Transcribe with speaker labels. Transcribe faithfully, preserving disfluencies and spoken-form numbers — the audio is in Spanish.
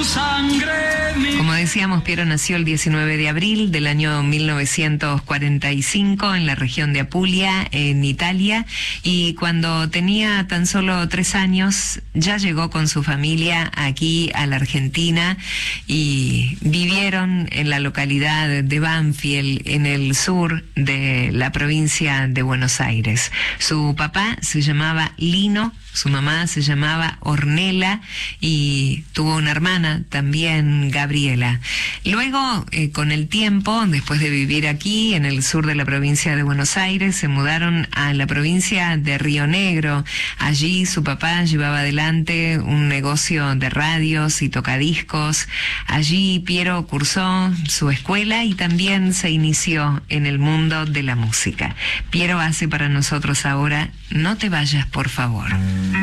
Speaker 1: Como decíamos, Piero nació el diecinueve de abril del año mil novecientos cuarenta y cinco en la región de Apulia, en Italia, y cuando tenía tan solo tres años ya llegó con su familia aquí a la Argentina y vivieron en la localidad de Banfield, en el sur de la provincia de Buenos Aires. Su papá se llamaba Lino, su mamá se llamaba Ornella y tuvo una hermana también, Gabriela. Luego, eh, con el tiempo, después de vivir aquí en el sur de la provincia de Buenos Aires, se mudaron a la provincia de Río Negro. Allí su papá llevaba adelante un negocio de radios y tocadiscos. Allí Piero cursó su escuela y también se inició en el mundo de la música. Piero hace para nosotros ahora No te vayas, por favor.